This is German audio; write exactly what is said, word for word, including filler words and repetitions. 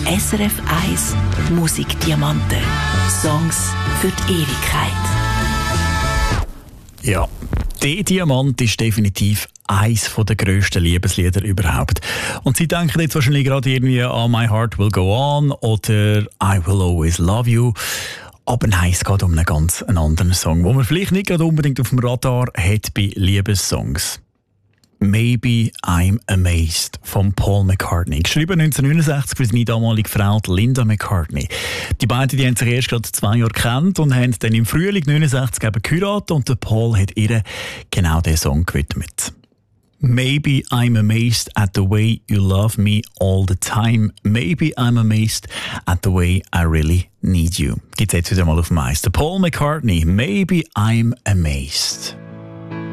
S R F eins Musikdiamanten. Songs für die Ewigkeit. Ja, der Diamant ist definitiv eines der grössten Liebeslieder überhaupt. Und Sie denken jetzt wahrscheinlich gerade irgendwie an «My Heart Will Go On» oder «I Will Always Love You». Aber nein, es geht um einen ganz anderen Song, den man vielleicht nicht gerade unbedingt auf dem Radar hat bei Liebessongs. «Maybe I'm Amazed» von Paul McCartney. Geschrieben neunzehnhundertneunundsechzig für seine damalige Frau Linda McCartney. Die beiden die haben sich erst gerade zwei Jahre gekannt und haben dann im Frühling neunundsechzig eben geheiratet und der Paul hat ihr genau diesen Song gewidmet. Maybe I'm amazed at the way you love me all the time. Maybe I'm amazed at the way I really need you. Gibt's jetzt wieder mal auf dem Eis. Der Paul McCartney, Maybe I'm amazed.